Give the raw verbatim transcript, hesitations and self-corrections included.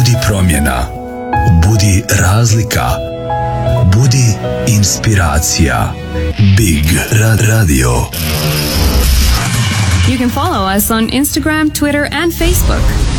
Budi promjena. Budi razlika. Budi inspiracija. Big Rad Radio. You can follow us on Instagram, Twitter, and Facebook.